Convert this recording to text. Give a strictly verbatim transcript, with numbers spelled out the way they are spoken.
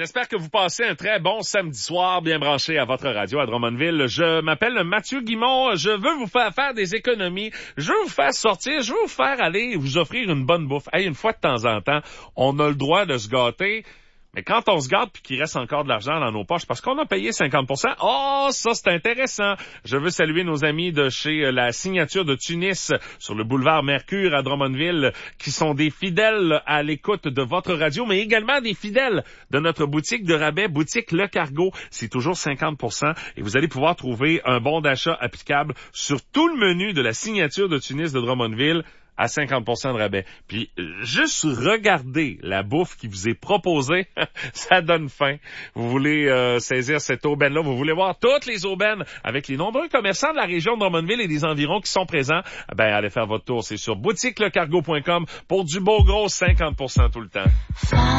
J'espère que vous passez un très bon samedi soir, bien branché à votre radio à Drummondville. Je m'appelle Mathieu Guimond. Je veux vous faire faire des économies. Je veux vous faire sortir. Je veux vous faire aller vous offrir une bonne bouffe. Hey, une fois de temps en temps, on a le droit de se gâter. Mais quand on se gâte puis qu'il reste encore de l'argent dans nos poches parce qu'on a payé cinquante pour cent, oh, ça c'est intéressant. Je veux saluer nos amis de chez La Signature de Tunis sur le boulevard Mercure à Drummondville qui sont des fidèles à l'écoute de votre radio, mais également des fidèles de notre boutique de rabais, boutique Le Cargo. C'est toujours cinquante pour cent et vous allez pouvoir trouver un bon d'achat applicable sur tout le menu de La Signature de Tunis de Drummondville à cinquante pour cent de rabais. Puis, juste regardez la bouffe qui vous est proposée, ça donne faim. Vous voulez euh, saisir cette aubaine-là, vous voulez voir toutes les aubaines avec les nombreux commerçants de la région de Drummondville et des environs qui sont présents, ben allez faire votre tour. C'est sur boutique le cargo point com pour du beau gros cinquante pour cent tout le temps.